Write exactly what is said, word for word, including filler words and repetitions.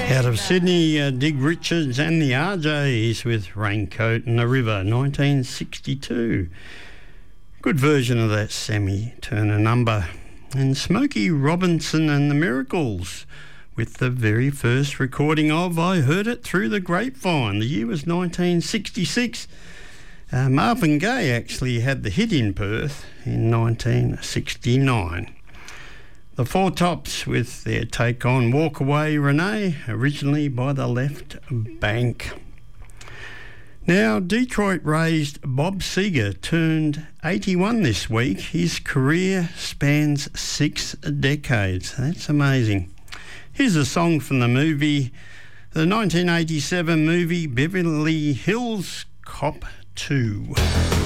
Out of Sydney, uh, Dig Richards and the R Js with Raincoat in the River, nineteen sixty-two. Good version of that Sammy Turner number. And Smokey Robinson and the Miracles with the very first recording of I Heard It Through the Grapevine. The year was nineteen sixty-six. Uh, Marvin Gaye actually had the hit in Perth in nineteen sixty-nine. The Four Tops with their take on Walk Away Renee, originally by the Left Bank. Now, Detroit-raised Bob Seger turned eighty-one this week. His career spans six decades. That's amazing. Here's a song from the movie, the nineteen eighty-seven movie Beverly Hills Cop two.